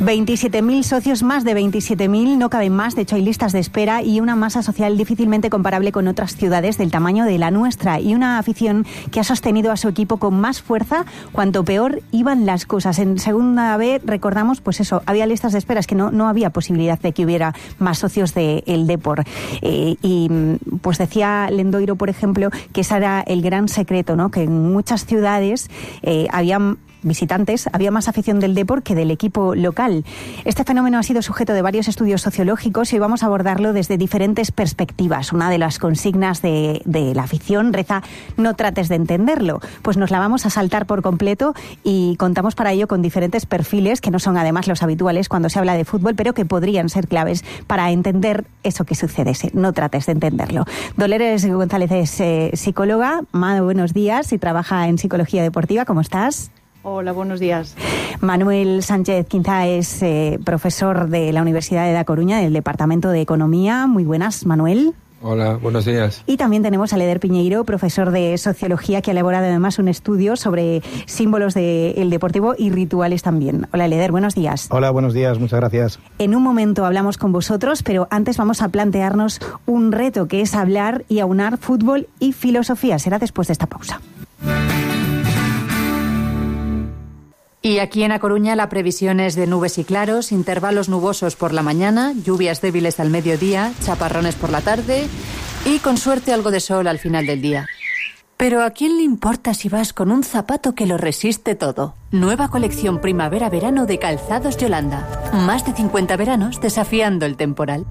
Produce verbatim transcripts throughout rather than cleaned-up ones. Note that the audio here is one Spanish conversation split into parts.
veintisiete mil socios, más de veintisiete mil, no caben más, de hecho hay listas de espera y una masa social difícilmente comparable con otras ciudades del tamaño de la nuestra, y una afición que ha sostenido a su equipo con más fuerza cuanto peor iban las cosas. En segunda B, recordamos, pues eso, había listas de espera, es que no, no había posibilidad de que hubiera más socios del Depor. Eh, y pues decía Lendoiro, por ejemplo, que ese era el gran secreto, ¿no? Que en muchas ciudades eh, había visitantes, había más afición del Depor que del equipo local. Este fenómeno ha sido sujeto de varios estudios sociológicos y hoy vamos a abordarlo desde diferentes perspectivas. Una de las consignas de, de la afición reza: no trates de entenderlo. Pues nos la vamos a saltar por completo y contamos para ello con diferentes perfiles que no son además los habituales cuando se habla de fútbol, pero que podrían ser claves para entender eso que sucede, ese no trates de entenderlo. Dolores González es eh, psicóloga. Manu, buenos días, y trabaja en psicología deportiva. ¿Cómo estás? Hola, buenos días. Manuel Sánchez Quinza es eh, profesor de la Universidad de Da Coruña, del Departamento de Economía. Muy buenas, Manuel. Hola, buenos días. Y también tenemos a Leder Piñeiro, profesor de Sociología, que ha elaborado además un estudio sobre símbolos del deportivo y rituales también. Hola, Leder, buenos días. Hola, buenos días, muchas gracias. En un momento hablamos con vosotros, pero antes vamos a plantearnos un reto, que es hablar y aunar fútbol y filosofía. Será después de esta pausa. Y aquí en A Coruña la previsión es de nubes y claros, intervalos nubosos por la mañana, lluvias débiles al mediodía, chaparrones por la tarde y con suerte algo de sol al final del día. Pero ¿a quién le importa si vas con un zapato que lo resiste todo? Nueva colección primavera-verano de Calzados Yolanda. Más de cincuenta veranos desafiando el temporal.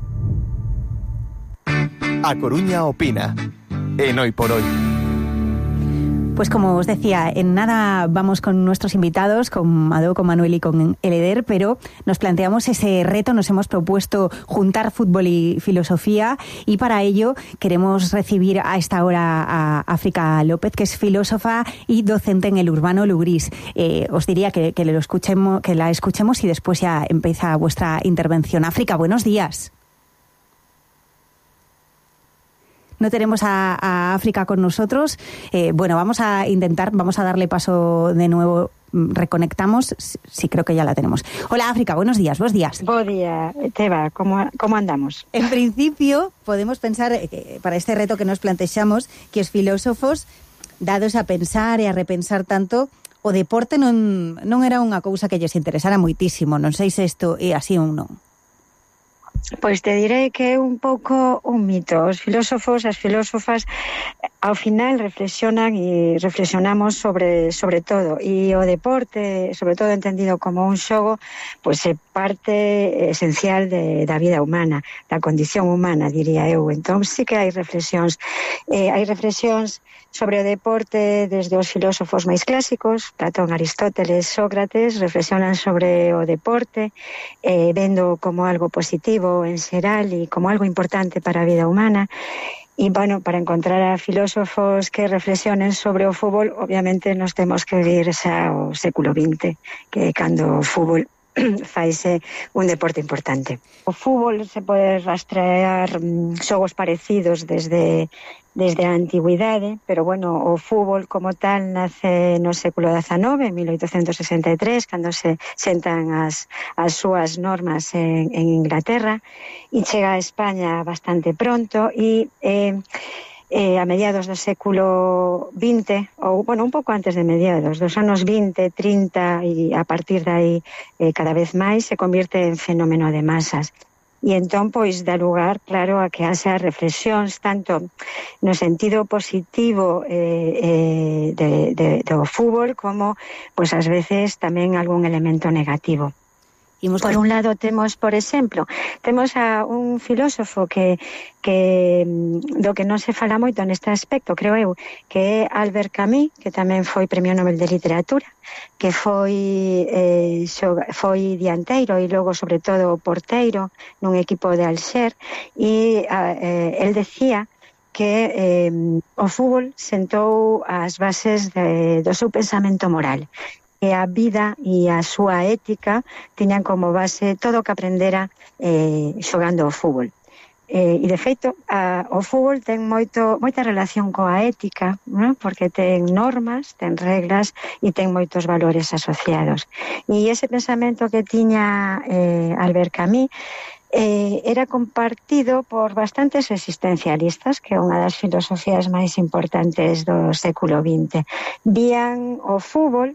A Coruña opina en Hoy por Hoy. Pues como os decía, en nada vamos con nuestros invitados, con Mado, con Manuel y con Leder, pero nos planteamos ese reto, nos hemos propuesto juntar fútbol y filosofía, y para ello queremos recibir a esta hora a África López, que es filósofa y docente en el Urbano Lugrís. Eh, os diría que, que, lo escuchemos, que la escuchemos y después ya empieza vuestra intervención. África, buenos días. No tenemos a, a África con nosotros. Eh, bueno, vamos a intentar, vamos a darle paso de nuevo. Reconectamos. Sí, creo que ya la tenemos. Hola, África, buenos días, buenos días. Buen día, Teba, ¿cómo, cómo andamos? En principio, podemos pensar, eh, para este reto que nos planteamos, que os filósofos, dados a pensar e a repensar tanto, o deporte non, non era unha cousa que lles interesara moitísimo. Non sei se isto é así ou non. Pois te direi que é un pouco un mito. Os filósofos, as filósofas, ao final reflexionan e reflexionamos sobre sobre todo, e o deporte, sobre todo entendido como un xogo, pois é parte esencial de, da vida humana, da condición humana, diría eu. Entón sí que hai reflexións, eh, hai reflexións sobre o deporte desde os filósofos máis clásicos, Platón, Aristóteles, Sócrates, reflexionan sobre o deporte, eh, vendo como algo positivo en xeral e como algo importante para a vida humana. E, bueno, para encontrar a filósofos que reflexionen sobre o fútbol, obviamente nos temos que vir xa ao século vinte, que cando o fútbol faise un deporte importante. O fútbol se pode rastrear xogos parecidos desde desde a antigüidade, pero bueno, o fútbol como tal nace no século dezanove, en mil oitocentos sesenta e tres, cando se sentan as, as súas normas en, en Inglaterra, e chega a España bastante pronto, e eh, eh, a mediados do século vinte, ou, bueno, un pouco antes de mediados, dos anos vinte, trinta, e a partir de aí eh, cada vez máis se convierte en fenómeno de masas. E entón, pois, dá lugar, claro, a que haxa reflexións tanto no sentido positivo eh, eh, de, de, do fútbol como, pois, ás veces tamén algún elemento negativo. Por un lado temos, por exemplo, temos a un filósofo que, que do que non se fala moito neste aspecto, creo eu, que é Albert Camus, que tamén foi Premio Nobel de Literatura, que foi eh, foi dianteiro e logo, sobre todo, porteiro nun equipo de Alxer, e eh, el decía que eh, o fútbol sentou as bases de, do seu pensamento moral, que a vida e a súa ética tiñan como base todo o que aprendera eh, xogando o fútbol. E, e de feito, a, o fútbol ten moito, moita relación coa ética, non? Porque ten normas, ten reglas e ten moitos valores asociados. E ese pensamento que tiña eh, Albert Camus eh, era compartido por bastantes existencialistas, que é unha das filosofías máis importantes do século vinte. Vían o fútbol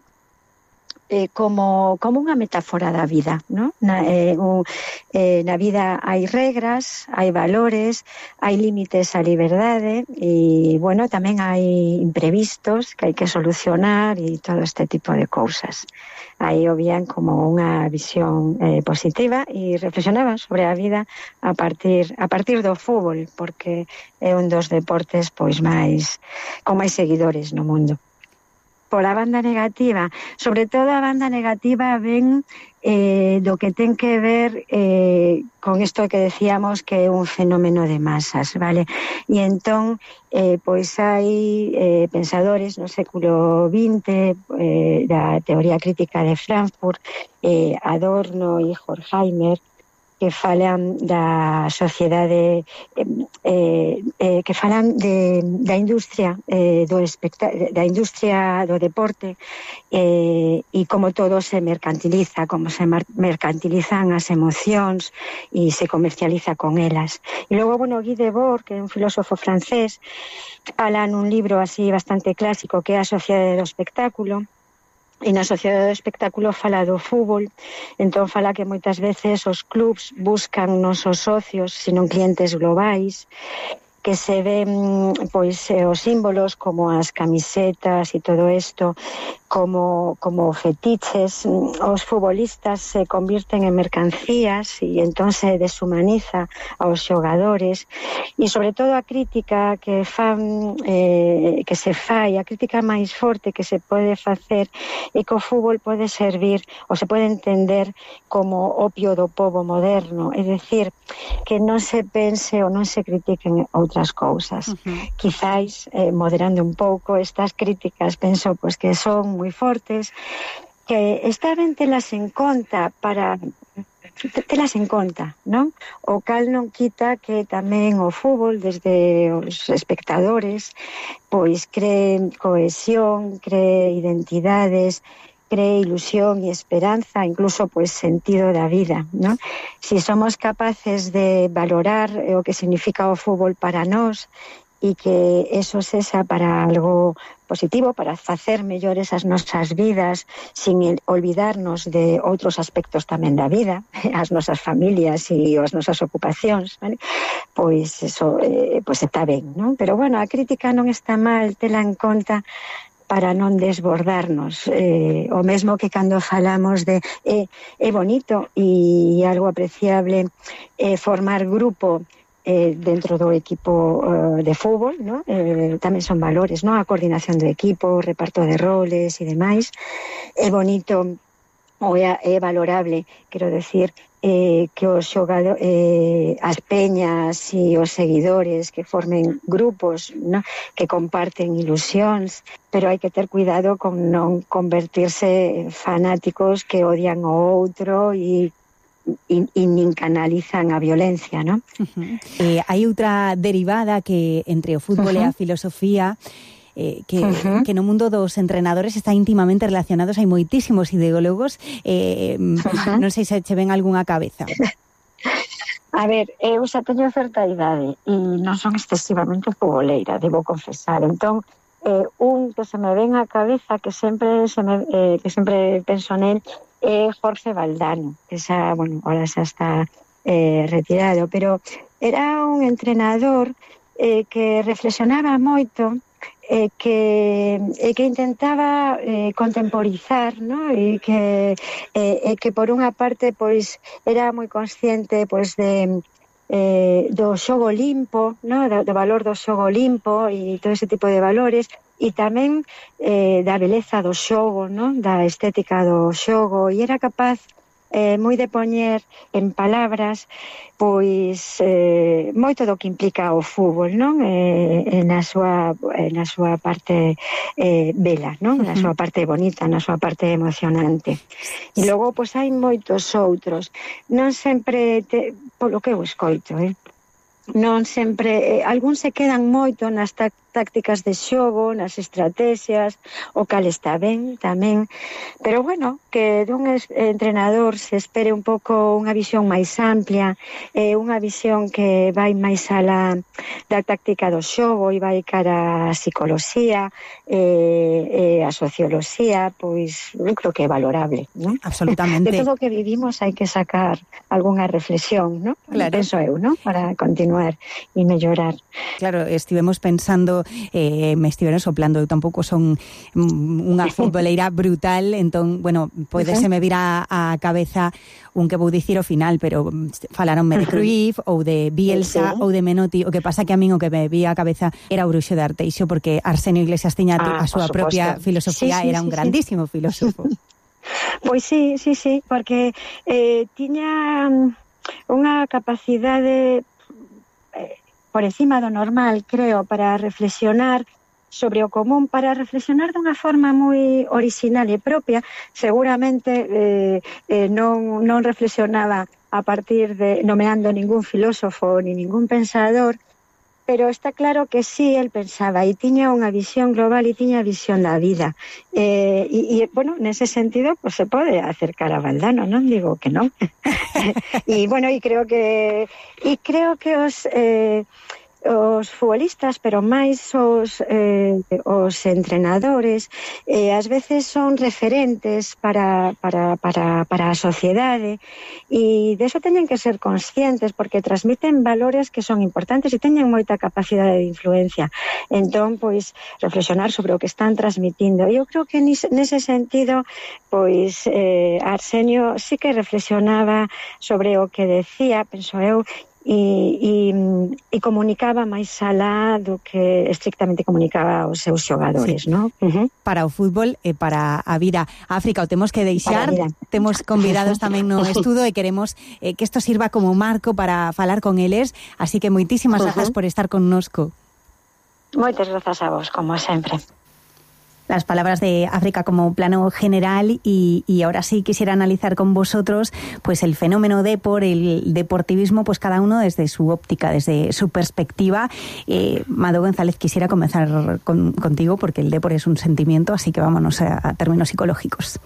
Eh, como, como unha metáfora da vida, ¿no? Na, eh, un, eh, na vida hai regras, hai valores, hai límites á liberdade e, bueno, tamén hai imprevistos que hai que solucionar e todo este tipo de cousas. Aí o vían como unha visión eh, positiva e reflexionaban sobre a vida a partir, a partir do fútbol, porque é un dos deportes pois máis con máis seguidores no mundo. Pola banda negativa, sobre todo a banda negativa ven eh, do que ten que ver eh, con isto que decíamos que é un fenómeno de masas, vale? E entón, eh, pois hai eh, pensadores no século vinte eh, da teoría crítica de Frankfurt, eh, Adorno e Horkheimer, que falan da sociedade, eh, eh, que falan de, da industria eh, do especta, da industria do deporte eh, e como todo se mercantiliza, como se mercantilizan as emocións e se comercializa con elas. E logo, bueno, Guy Debord, que é un filósofo francés, fala nun libro así bastante clásico que é A Sociedade do Espectáculo. E na sociedade do espectáculo fala do fútbol, entón fala que moitas veces os clubs buscan non os socios, senón clientes globais, que se ven pois os símbolos como as camisetas e todo isto como, como fetiches. Os futbolistas se convirten en mercancías e entón se deshumaniza aos xogadores e sobre todo a crítica que fan eh, que se fai, a crítica máis forte que se pode facer é que o fútbol pode servir ou se pode entender como opio do pobo moderno, é dicir, que non se pense ou non se critiquen outras cousas. Uh-huh. Quizáis, eh, moderando un pouco estas críticas, penso pois que son moi fortes, que está ben telas en conta para telas en conta, non? O cal non quita que tamén o fútbol, desde os espectadores, pois cree cohesión, cree identidades, cree ilusión e esperanza, incluso pois sentido da vida, non? Si somos capaces de valorar o que significa o fútbol para nós e que eso sexa para algo positivo, para facer mellores as nosas vidas sin olvidarnos de outros aspectos tamén da vida, as nosas familias e as nosas ocupacións, vale? Pois eso eh, pois está ben, non? Pero bueno, a crítica non está mal, tela en conta para non desbordarnos, eh, o mesmo que cando falamos de é eh, bonito e algo apreciable eh, formar grupo eh, dentro do equipo uh, de fútbol, ¿no? Eh, tamén son valores, ¿no? A coordinación do equipo, o reparto de roles e demais. É bonito ou é, é valorable, quero decir, eh, que os xogadores, eh, as peñas e os seguidores que formen grupos, ¿no? Que comparten ilusións, pero hai que ter cuidado con non convertirse en fanáticos que odian o outro e e, e nin canalizan a violencia, non? Uh-huh. Eh, hai outra derivada que entre o fútbol uh-huh. e a filosofía eh, que, uh-huh. que no mundo dos entrenadores está íntimamente relacionados, hai moitísimos ideólogos, eh, uh-huh. non sei se che ven algunha cabeza. A ver, eu xa teño certa idade e non son excesivamente futboleira, debo confesar, entón eh, un que se me ven á cabeza que sempre se me, eh, que sempre penso nel é Jorge Valdano, que xa, bueno, ahora xa está eh, retirado, pero era un entrenador eh, que reflexionaba moito, eh, que, eh, que intentaba eh, contemporizar, ¿no? E que, eh, eh, que por unha parte pois era moi consciente pois de eh, do xogo limpo, ¿no? do, do valor do xogo limpo e todo ese tipo de valores, e tamén eh, da beleza do xogo, non? Da estética do xogo, e era capaz eh, moi de poñer en palabras pois eh, moito do que implica o fútbol, non? Eh, na súa eh, na súa parte eh, bela, non? Na súa parte bonita, na súa parte emocionante. E logo pois hai moitos outros. Non sempre te, polo que eu escoito, eh? non sempre, eh, algúns se quedan moito nas tá- tácticas de xogo, nas estrategias, o cal está ben tamén, pero bueno, que dun es, entrenador se espere un pouco unha visión máis amplia, eh, unha visión que vai máis alá da táctica do xogo e vai cara a psicoloxía, eh, eh, a socioloxía, pois eu creo que é valorable, non? Absolutamente. De todo o que vivimos hai que sacar algunha reflexión, non? Claro. Penso eu, non? Para continuar e mellorar. Claro, estivemos pensando, eh, me estiveron soplando, eu tampouco son mm, unha futboleira brutal, entón, bueno, pode se me vir a, a cabeza un que vou dicir o final, pero falaronme de Cruyff ou de Bielsa sí. ou de Menotti, o que pasa que a min o que me vía a cabeza era o Bruxo de Arteixo, porque Arsenio Iglesias tiña Ah, a súa propia filosofía, sí, sí, era un sí, grandísimo sí. filósofo. Pois sí, sí, sí, porque eh, tiña unha capacidade eh, por encima do normal, creo, para reflexionar sobre o común, para reflexionar dunha forma moi orixinal e propia. Seguramente eh, eh, non, non reflexionaba a partir de nomeando ningún filósofo ni ningún pensador, pero está claro que sí, el pensaba e tiña unha visión global e tiña visión da vida. Eh, e, e, bueno, nese sentido, pues, se pode acercar a Valdano, non digo que non. E, bueno, e creo que e creo que os... Eh, os futbolistas, pero máis os, eh, os entrenadores, eh, ás veces son referentes para, para, para, para a sociedade, e deso teñen que ser conscientes, porque transmiten valores que son importantes e teñen moita capacidade de influencia. Entón, pois, reflexionar sobre o que están transmitindo. Eu creo que nese sentido, pois, eh, Arsenio sí que reflexionaba sobre o que decía, penso eu, E, e, e comunicaba máis alá do que estrictamente comunicaba aos seus xogadores, sí. non? Uh-huh. Para o fútbol e para a vida. África, o temos que deixar, temos convidados tamén no estudo e queremos eh, que isto sirva como marco para falar con eles, así que moitísimas uh-huh. grazas por estar connosco. Moitas grazas a vos, como sempre. Las palabras de África como plano general y, y ahora sí quisiera analizar con vosotros pues el fenómeno depor, el deportivismo, pues cada uno desde su óptica, desde su perspectiva. Eh, Mado González, quisiera comenzar con, contigo porque el depor es un sentimiento, así que vámonos a, a términos psicológicos.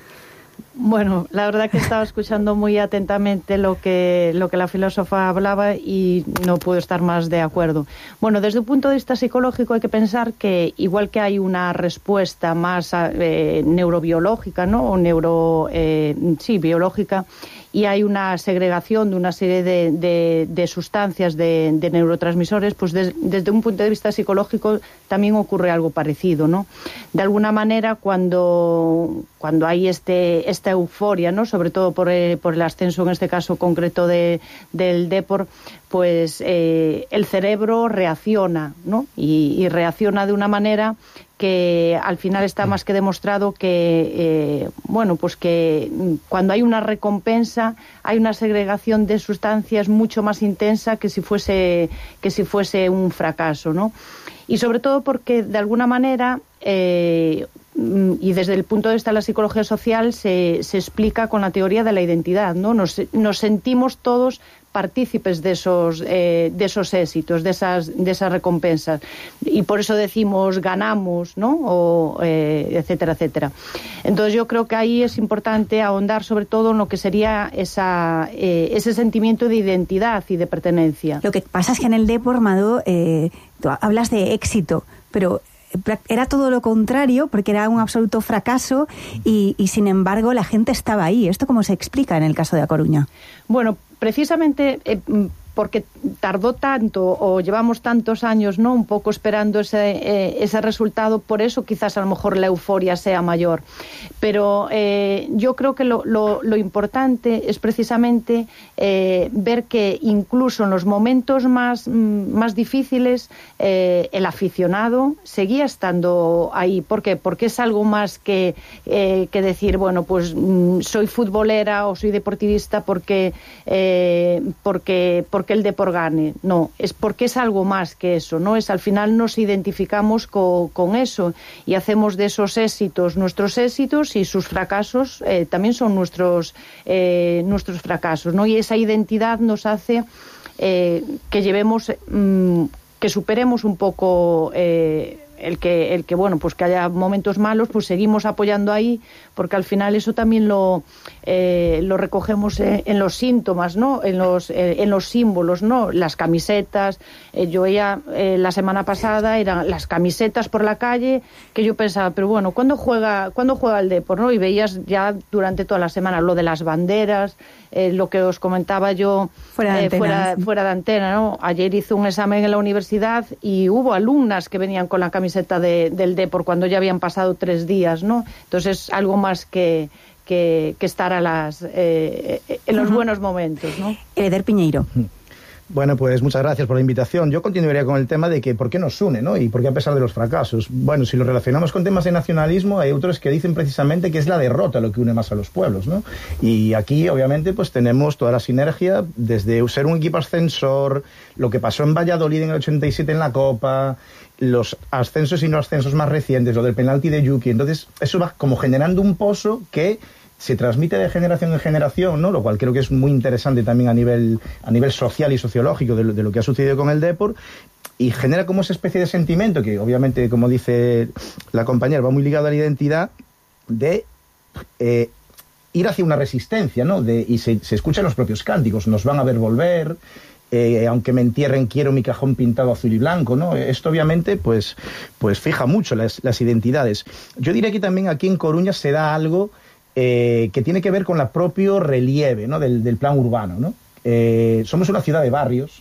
Bueno, la verdad que estaba escuchando muy atentamente lo que, lo que la filósofa hablaba y no puedo estar más de acuerdo. Bueno, desde un punto de vista psicológico hay que pensar que igual que hay una respuesta más eh, neurobiológica, ¿no? O neuro, eh, sí, biológica, y hay una segregación de una serie de, de, de sustancias, de, de neurotransmisores, pues des, desde un punto de vista psicológico también ocurre algo parecido, ¿no? De alguna manera, cuando, cuando hay este, esta euforia, ¿no? Sobre todo por el, por el ascenso, en este caso concreto de, del depor, pues eh, el cerebro reacciona, ¿no? Y, y reacciona de una manera que al final está más que demostrado que, eh, bueno, pues que cuando hay una recompensa hay una segregación de sustancias mucho más intensa que si fuese, que si fuese un fracaso, ¿no? Y sobre todo porque de alguna manera, eh, y desde el punto de vista de la psicología social, se, se explica con la teoría de la identidad, ¿no? Nos, nos sentimos todos partícipes de esos, eh, de esos éxitos, de esas, de esas recompensas. Y por eso decimos ganamos, ¿no? O, eh, etcétera, etcétera. Entonces yo creo que ahí es importante ahondar sobre todo en lo que sería esa, eh, ese sentimiento de identidad y de pertenencia. Lo que pasa es que en el deporte, Mado, eh, tú hablas de éxito, pero era todo lo contrario, porque era un absoluto fracaso y, y sin embargo la gente estaba ahí. ¿Esto cómo se explica en el caso de A Coruña? Bueno, precisamente eh, porque tardó tanto o llevamos tantos años, ¿no? Un poco esperando ese, eh, ese resultado, por eso quizás a lo mejor la euforia sea mayor. Pero eh, yo creo que lo, lo, lo importante es precisamente eh, ver que incluso en los momentos más, más difíciles eh, el aficionado seguía estando ahí. ¿Por qué? Porque es algo más que, eh, que decir, bueno, pues soy futbolera o soy deportivista porque, eh, porque, porque que el depor gane, no, es porque es algo más que eso, ¿no? Es al final nos identificamos co, con eso y hacemos de esos éxitos nuestros éxitos y sus fracasos eh, también son nuestros, eh, nuestros fracasos, ¿no? Y esa identidad nos hace eh, que llevemos, mm, que superemos un poco eh, el que, el que, bueno, pues que haya momentos malos, pues seguimos apoyando ahí, porque al final eso también lo, eh, lo recogemos en, en los síntomas, ¿no? En los, eh, en los símbolos, ¿no? Las camisetas, eh, yo veía eh, la semana pasada, eran las camisetas por la calle, que yo pensaba, pero bueno, ¿cuándo juega, ¿cuándo juega el Depor, no? Y veías ya durante toda la semana lo de las banderas, eh, lo que os comentaba yo fuera de, eh, antena, fuera, sí. fuera de antena, ¿no? Ayer hice un examen en la universidad y hubo alumnas que venían con la camiseta de, del Depor cuando ya habían pasado tres días, ¿no? Entonces algo más que, que, que estar a las eh, en los uh-huh. buenos momentos, ¿no? Eder Piñeiro. Bueno, pues muchas gracias por la invitación. Yo continuaría con el tema de que por qué nos une, ¿no? Y por qué a pesar de los fracasos. Bueno, si lo relacionamos con temas de nacionalismo, hay otros que dicen precisamente que es la derrota lo que une más a los pueblos, ¿no? Y aquí, obviamente, pues tenemos toda la sinergia, desde ser un equipo ascensor, lo que pasó en Valladolid en el ochenta y siete en la Copa, los ascensos y no ascensos más recientes, lo del penalti de Yuki. Entonces, eso va como generando un pozo que se transmite de generación en generación, ¿no? Lo cual creo que es muy interesante también a nivel, a nivel social y sociológico de lo, de lo que ha sucedido con el Depor, y genera como esa especie de sentimiento que obviamente, como dice la compañera, va muy ligado a la identidad de eh, ir hacia una resistencia, ¿no? De, y se, se escuchan los propios cánticos, nos van a ver volver, eh, aunque me entierren quiero mi cajón pintado azul y blanco, ¿no? Esto obviamente pues, pues fija mucho las, las identidades. Yo diría que también aquí en Coruña se da algo Eh, que tiene que ver con el propio relieve, ¿no? del, del plan urbano, ¿no? Eh, somos una ciudad de barrios,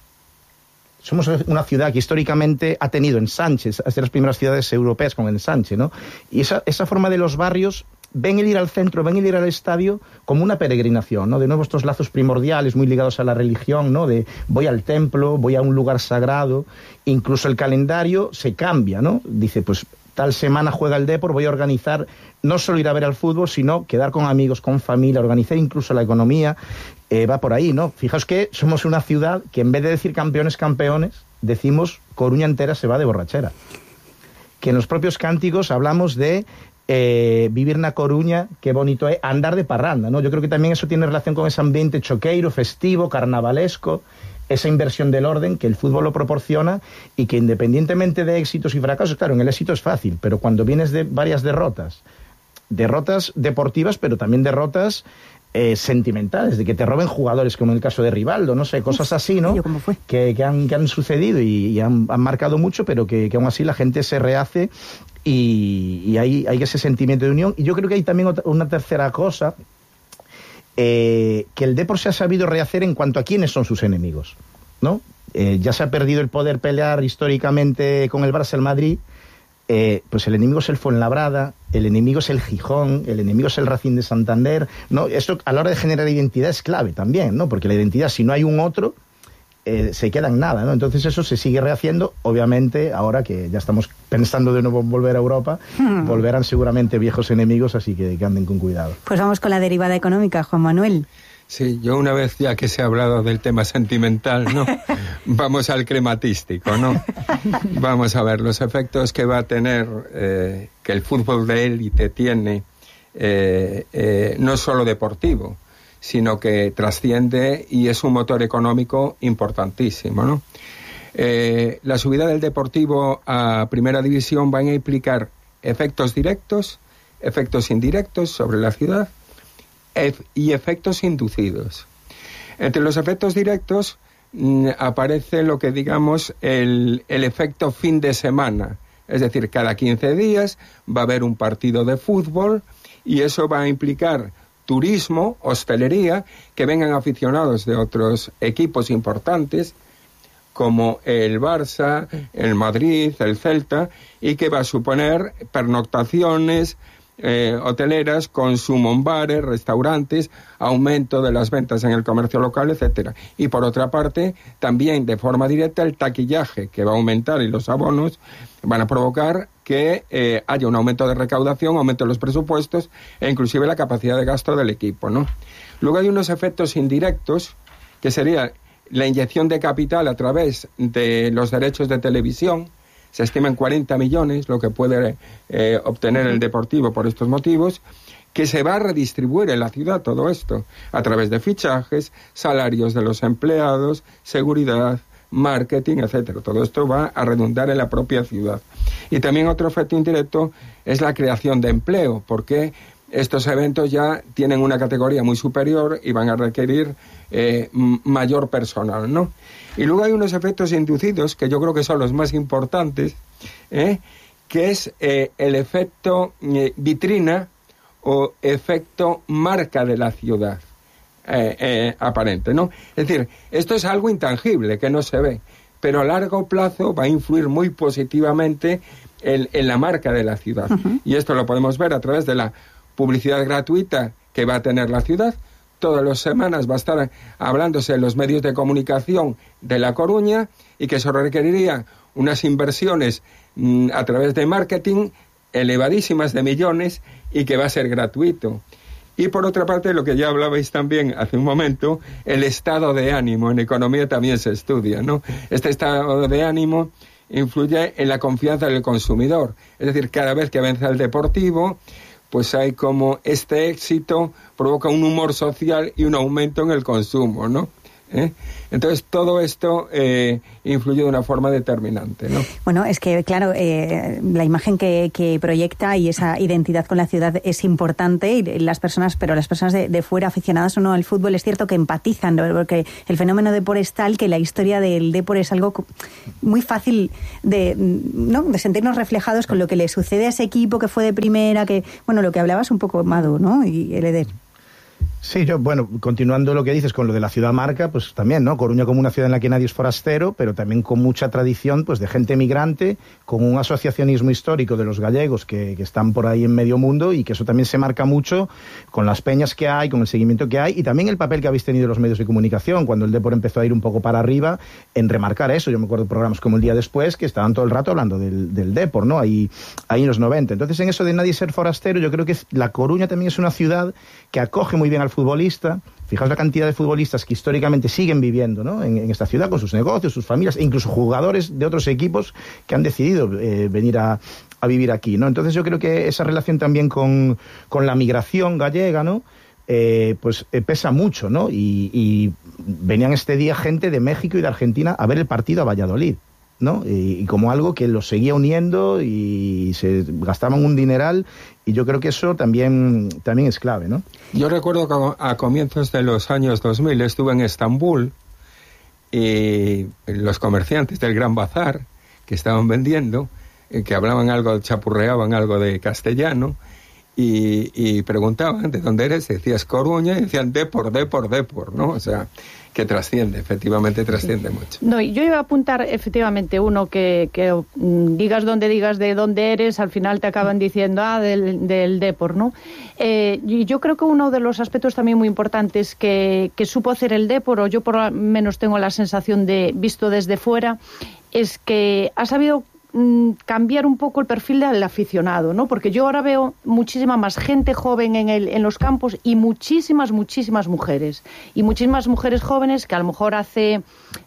somos una ciudad que históricamente ha tenido ensanches, es de las primeras ciudades europeas con ensanche, ¿no? Y esa, esa forma de los barrios, ven el ir al centro, ven el ir al estadio como una peregrinación, ¿no? De nuevo estos lazos primordiales muy ligados a la religión, ¿no? De voy al templo, voy a un lugar sagrado, incluso el calendario se cambia, ¿no? Dice, pues tal semana juega el Depor, voy a organizar no solo ir a ver al fútbol, sino quedar con amigos, con familia, organizar incluso la economía, eh, va por ahí, ¿no? Fijaos que somos una ciudad que en vez de decir campeones, campeones, decimos Coruña entera se va de borrachera. Que en los propios cánticos hablamos de eh, vivir na Coruña, qué bonito es, andar de parranda, ¿no? Yo creo que también eso tiene relación con ese ambiente choqueiro, festivo, carnavalesco, esa inversión del orden que el fútbol lo proporciona y que independientemente de éxitos y fracasos, claro, en el éxito es fácil, pero cuando vienes de varias derrotas, derrotas deportivas, pero también derrotas eh, sentimentales, de que te roben jugadores, como en el caso de Rivaldo, no sé, cosas así, ¿no? ¿Cómo fue? Que, que, han, que han sucedido y, y han, han marcado mucho, pero que, que aún así la gente se rehace y, y hay, hay ese sentimiento de unión. Y yo creo que hay también otra, una tercera cosa, Eh, que el Depor se ha sabido rehacer en cuanto a quiénes son sus enemigos, ¿no? Eh, ya se ha perdido el poder pelear históricamente con el Barça, el Madrid, eh, pues el enemigo es el Fuenlabrada, el enemigo es el Gijón, el enemigo es el Racing de Santander, ¿no? Esto a la hora de generar identidad es clave también, ¿no? Porque la identidad, si no hay un otro, eh, se queda en nada, ¿no? Entonces eso se sigue rehaciendo, obviamente ahora que ya estamos pensando de nuevo en volver a Europa, hmm. volverán seguramente viejos enemigos, así que, que anden con cuidado. Pues vamos con la derivada económica, Juan Manuel. Sí, yo una vez ya que se ha hablado del tema sentimental, ¿no? Vamos al crematístico, ¿no? Vamos a ver los efectos que va a tener eh, que el fútbol de élite tiene, eh, eh, no solo deportivo, sino que trasciende y es un motor económico importantísimo, ¿no? Eh, la subida del Deportivo a Primera División van a implicar efectos directos, efectos indirectos sobre la ciudad ef- y efectos inducidos. Entre los efectos directos mmm, aparece lo que digamos el, el efecto fin de semana, es decir, cada quince días va a haber un partido de fútbol y eso va a implicar turismo, hostelería, que vengan aficionados de otros equipos importantes como el Barça, el Madrid, el Celta, y que va a suponer pernoctaciones eh, hoteleras, consumo en bares, restaurantes, aumento de las ventas en el comercio local, etcétera. Y por otra parte, también de forma directa el taquillaje, que va a aumentar, y los abonos van a provocar que eh, haya un aumento de recaudación, aumento de los presupuestos e inclusive la capacidad de gasto del equipo, ¿no? Luego hay unos efectos indirectos, que sería la inyección de capital a través de los derechos de televisión. Se estima en cuarenta millones lo que puede eh, obtener el Deportivo por estos motivos, que se va a redistribuir en la ciudad todo esto, a través de fichajes, salarios de los empleados, seguridad, marketing, etcétera. Todo esto va a redundar en la propia ciudad. Y también otro efecto indirecto es la creación de empleo, porque estos eventos ya tienen una categoría muy superior y van a requerir eh, mayor personal, ¿no? Y luego hay unos efectos inducidos que yo creo que son los más importantes, ¿eh? que es eh, el efecto eh, vitrina o efecto marca de la ciudad. Eh, eh, aparente, ¿no? Es decir, esto es algo intangible que no se ve, pero a largo plazo va a influir muy positivamente en, en la marca de la ciudad. Uh-huh. Y esto lo podemos ver a través de la publicidad gratuita que va a tener la ciudad. Todas las semanas va a estar hablándose en los medios de comunicación de La Coruña y que eso requeriría unas inversiones mmm, a través de marketing elevadísimas de millones y que va a ser gratuito. Y por otra parte, lo que ya hablabais también hace un momento, el estado de ánimo. En economía también se estudia, ¿no? Este estado de ánimo influye en la confianza del consumidor. Es decir, cada vez que vence el Deportivo, pues hay como este éxito provoca un humor social y un aumento en el consumo, ¿no? ¿Eh? Entonces todo esto eh, influye de una forma determinante, ¿no? Bueno, es que claro, eh, la imagen que, que proyecta y esa identidad con la ciudad es importante, y las personas, pero las personas de, de fuera aficionadas o no al fútbol es cierto que empatizan, ¿no? Porque el fenómeno Depor es tal que la historia del Depor es algo muy fácil de, ¿no? de sentirnos reflejados con lo que le sucede a ese equipo que fue de primera, que bueno, lo que hablabas un poco, Madu, ¿no? Y el Eder. Sí, yo, bueno, continuando lo que dices con lo de la ciudad marca, pues también, ¿no? Coruña como una ciudad en la que nadie es forastero, pero también con mucha tradición, pues, de gente migrante, con un asociacionismo histórico de los gallegos que, que están por ahí en medio mundo, y que eso también se marca mucho con las peñas que hay, con el seguimiento que hay, y también el papel que habéis tenido los medios de comunicación, cuando el Depor empezó a ir un poco para arriba, en remarcar eso. Yo me acuerdo de programas como El Día Después, que estaban todo el rato hablando del, del Depor, ¿no? Ahí, ahí en los noventa. Entonces, en eso de nadie ser forastero, yo creo que La Coruña también es una ciudad que acoge muy bien al futbolista. Fijaos la cantidad de futbolistas que históricamente siguen viviendo, ¿no? en, en esta ciudad, con sus negocios, sus familias, e incluso jugadores de otros equipos que han decidido eh, venir a, a vivir aquí, ¿no? Entonces yo creo que esa relación también con, con la migración gallega, ¿no? Eh, pues eh, pesa mucho, ¿no? Y, y venían este día gente de México y de Argentina a ver el partido a Valladolid, ¿no? Y, y como algo que los seguía uniendo, y se gastaban un dineral, y yo creo que eso también, también es clave, ¿no? Yo recuerdo que a comienzos de los años dos mil estuve en Estambul, y los comerciantes del Gran Bazar que estaban vendiendo, que hablaban algo, chapurreaban algo de castellano, y, y preguntaban ¿de dónde eres? Decías Coruña, y decían Depor, Depor, Depor, ¿no? O sea, que trasciende, efectivamente trasciende sí. mucho. No, yo iba a apuntar efectivamente uno que, que mm, digas donde digas de dónde eres, al final te acaban diciendo, ah, del, del Depor, ¿no? Eh, y yo creo que uno de los aspectos también muy importantes que, que supo hacer el Depor, o yo por lo menos tengo la sensación de, visto desde fuera, es que ha sabido cambiar un poco el perfil del aficionado, ¿no? Porque yo ahora veo muchísima más gente joven en, el, en los campos, y muchísimas, muchísimas mujeres. Y muchísimas mujeres jóvenes que a lo mejor hace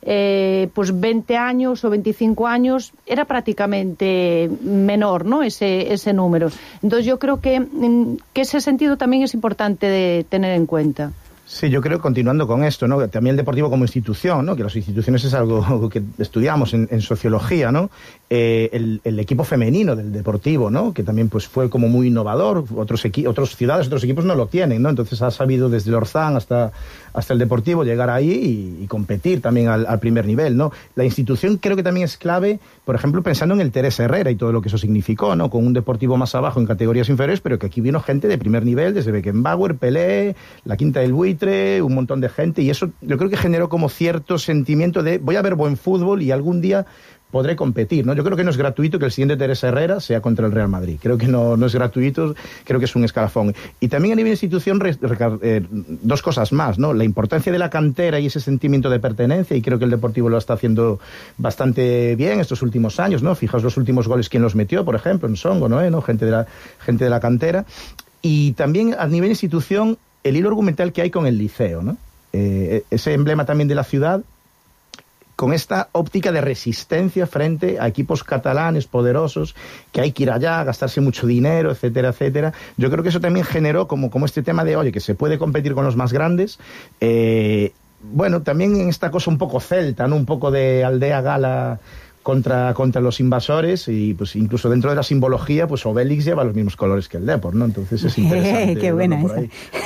eh, pues veinte años o veinticinco años era prácticamente menor, ¿no? Ese, ese número. Entonces yo creo que, que ese sentido también es importante de tener en cuenta. Sí, yo creo, continuando con esto, ¿no? También el Deportivo como institución, ¿no? Que las instituciones es algo que estudiamos en, en sociología, ¿no? Eh, el, el equipo femenino del Deportivo, ¿no? Que también pues fue como muy innovador. Otros equi- otros ciudades, otros equipos no lo tienen, ¿no? Entonces ha sabido desde el Orzán hasta, hasta el Deportivo llegar ahí y, y competir también al, al primer nivel, ¿no? La institución creo que también es clave, por ejemplo, pensando en el Teresa Herrera y todo lo que eso significó, ¿no? Con un Deportivo más abajo en categorías inferiores, pero que aquí vino gente de primer nivel, desde Beckenbauer, Pelé, la Quinta del Buitre, un montón de gente, y eso yo creo que generó como cierto sentimiento de voy a ver buen fútbol y algún día podré competir, ¿no? Yo creo que no es gratuito que el siguiente Teresa Herrera sea contra el Real Madrid. Creo que no, no es gratuito, creo que es un escalafón. Y también a nivel de institución, re, re, eh, dos cosas más, ¿no? La importancia de la cantera y ese sentimiento de pertenencia, y creo que el Deportivo lo está haciendo bastante bien estos últimos años, ¿no? Fijaos los últimos goles, quién los metió, por ejemplo, en Songo, ¿no? ¿Eh? ¿no? Gente de la, gente de la cantera. Y también a nivel de institución, el hilo argumental que hay con el Liceo, ¿no? Eh, ese emblema también de la ciudad, con esta óptica de resistencia frente a equipos catalanes poderosos, que hay que ir allá, gastarse mucho dinero, etcétera, etcétera. Yo creo que eso también generó como, como este tema de, oye, que se puede competir con los más grandes. Eh, bueno, también en esta cosa un poco celta, ¿no? Un poco de aldea gala contra, contra los invasores, y pues incluso dentro de la simbología, pues Obélix lleva los mismos colores que el Depor, ¿no? Entonces es interesante. Qué buena esa.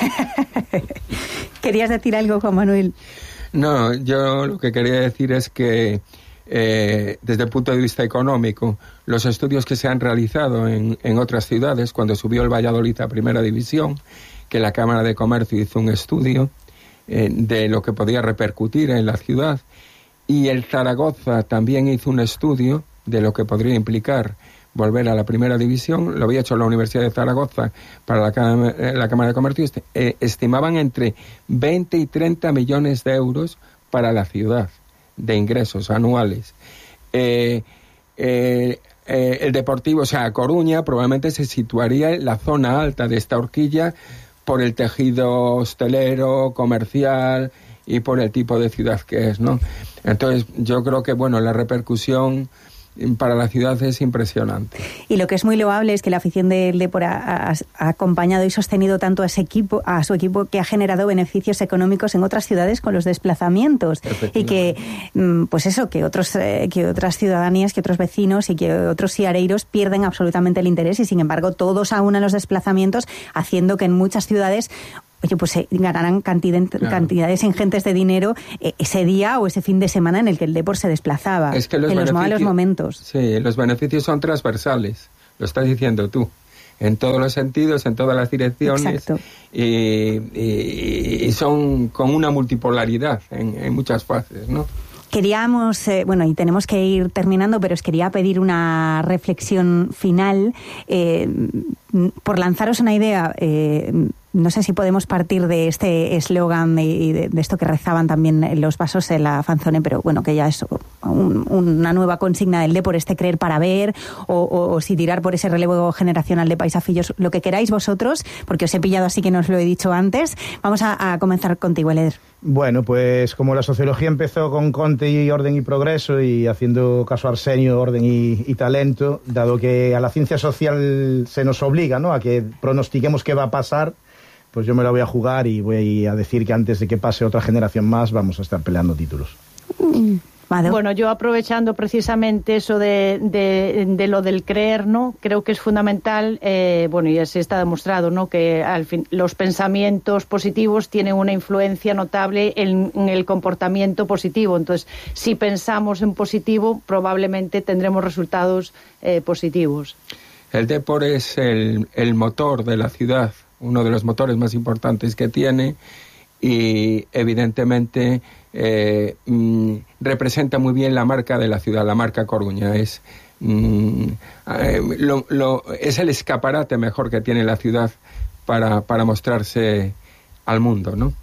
¿Querías decir algo, Juan Manuel? No, yo lo que quería decir es que eh, desde el punto de vista económico, los estudios que se han realizado en, en otras ciudades, cuando subió el Valladolid a Primera División, que la Cámara de Comercio hizo un estudio eh, de lo que podía repercutir en la ciudad, y el Zaragoza también hizo un estudio de lo que podría implicar volver a la Primera División. Lo había hecho la Universidad de Zaragoza para la, la Cámara de Comercio. Eh, estimaban entre veinte y treinta millones de euros para la ciudad de ingresos anuales. Eh, eh, eh, el Deportivo, o sea, Coruña, probablemente se situaría en la zona alta de esta horquilla por el tejido hostelero, comercial y por el tipo de ciudad que es, ¿no? Entonces, yo creo que, bueno, la repercusión para la ciudad es impresionante. Y lo que es muy loable es que la afición del Depor ha, ha, ha acompañado y sostenido tanto a ese equipo, a su equipo, que ha generado beneficios económicos en otras ciudades con los desplazamientos, y que pues eso, que otros eh, que otras ciudadanías, que otros vecinos y que otros siareiros pierden absolutamente el interés, y sin embargo todos aunan los desplazamientos, haciendo que en muchas ciudades, oye, pues se ganarán cantidad, claro. cantidades ingentes de dinero eh, ese día o ese fin de semana en el que el Depor se desplazaba, es que los en los malos momentos. Sí, los beneficios son transversales, lo estás diciendo tú, en todos los sentidos, en todas las direcciones. Exacto. Y, y, y son con una multipolaridad en, en muchas fases, ¿no? Queríamos, eh, bueno, y tenemos que ir terminando, pero os quería pedir una reflexión final, eh, por lanzaros una idea. eh, No sé si podemos partir de este eslogan y de, de esto que rezaban también los vasos en la fanzone, pero bueno, que ya es un, una nueva consigna del Depor, este creer para ver, o, o, o si tirar por ese relevo generacional de paisafillos, lo que queráis vosotros, porque os he pillado así que no os lo he dicho antes. Vamos a, a comenzar contigo, Eleder. Bueno, pues como la sociología empezó con Conte y orden y progreso, y haciendo caso a Arsenio, orden y, y talento, dado que a la ciencia social se nos obliga, ¿no?, a que pronostiquemos qué va a pasar, pues yo me la voy a jugar y voy a decir que antes de que pase otra generación más vamos a estar peleando títulos. Mm. Bueno, yo aprovechando precisamente eso de, de, de lo del creer, ¿no? Creo que es fundamental, eh, bueno, y así está demostrado, ¿no?, que al fin los pensamientos positivos tienen una influencia notable en, en el comportamiento positivo. Entonces, si pensamos en positivo, probablemente tendremos resultados eh, positivos. El Depor es el, el motor de la ciudad, uno de los motores más importantes que tiene, y evidentemente eh, mm, representa muy bien la marca de la ciudad, la marca Coruña. Es, mm, eh, lo, lo, es el escaparate mejor que tiene la ciudad para, para mostrarse al mundo, ¿no?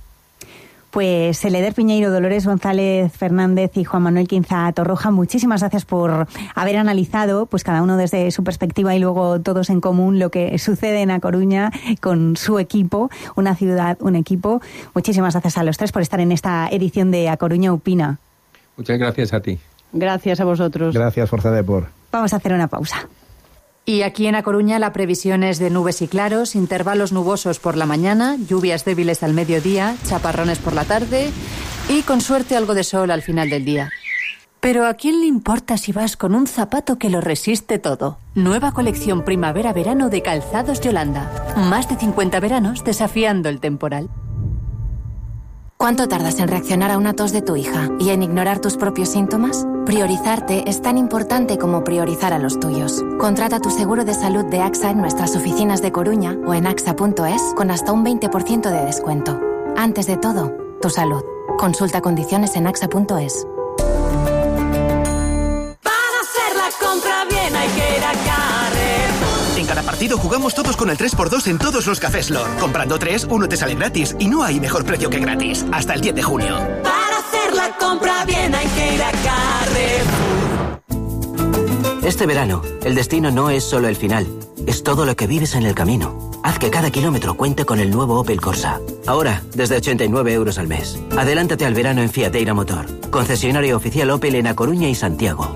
Pues Eleder Piñeiro, Dolores González Fernández y Juan Manuel Quinza Torroja, muchísimas gracias por haber analizado, pues cada uno desde su perspectiva y luego todos en común, lo que sucede en A Coruña con su equipo, una ciudad, un equipo. Muchísimas gracias a los tres por estar en esta edición de A Coruña Opina. Muchas gracias a ti. Gracias a vosotros. Gracias, Forza Depor. Vamos a hacer una pausa. Y aquí en A Coruña la previsión es de nubes y claros, intervalos nubosos por la mañana, lluvias débiles al mediodía, chaparrones por la tarde y con suerte algo de sol al final del día. Pero ¿a quién le importa si vas con un zapato que lo resiste todo? Nueva colección primavera-verano de Calzados Yolanda. Más de cincuenta veranos desafiando el temporal. ¿Cuánto tardas en reaccionar a una tos de tu hija y en ignorar tus propios síntomas? Priorizarte es tan importante como priorizar a los tuyos. Contrata tu seguro de salud de AXA en nuestras oficinas de Coruña o en axa punto es con hasta un veinte por ciento de descuento. Antes de todo, tu salud. Consulta condiciones en axa punto es. Para hacer la compra bien hay que ir a Carrefour. En cada partido jugamos todos con el tres por dos en todos los cafés Lord. Comprando tres, uno te sale gratis y no hay mejor precio que gratis. Hasta el diez de junio. Para hacer la compra bien hay que ir a Carrefour. Este verano, el destino no es solo el final, es todo lo que vives en el camino. Haz que cada kilómetro cuente con el nuevo Opel Corsa. Ahora, desde ochenta y nueve euros al mes. Adelántate al verano en Fiateira Motor. Concesionario oficial Opel en A Coruña y Santiago.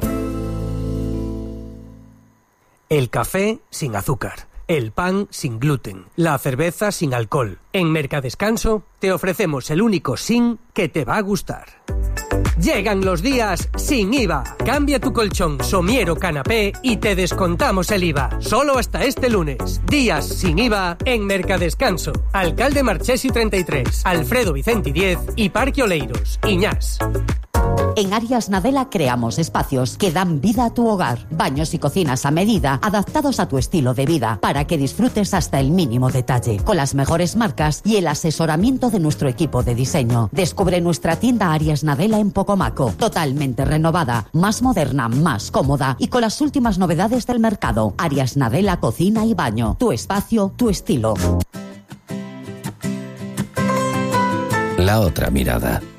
El café sin azúcar. El pan sin gluten. La cerveza sin alcohol. En Mercadescanso te ofrecemos el único sin que te va a gustar. Llegan los días sin I V A. Cambia tu colchón, somier o canapé y te descontamos el I V A. Solo hasta este lunes. Días sin I V A en Mercadescanso. Alcalde Marchesi treinta y tres, Alfredo Vicenti diez y Parque Oleiros, Iñás. En Arias Nadela creamos espacios que dan vida a tu hogar. Baños y cocinas a medida, adaptados a tu estilo de vida, para que disfrutes hasta el mínimo detalle. Con las mejores marcas y el asesoramiento de nuestro equipo de diseño. Descubre nuestra tienda Arias Nadela en Pocomaco. Totalmente renovada, más moderna, más cómoda y con las últimas novedades del mercado. Arias Nadela Cocina y Baño. Tu espacio, tu estilo. La otra mirada.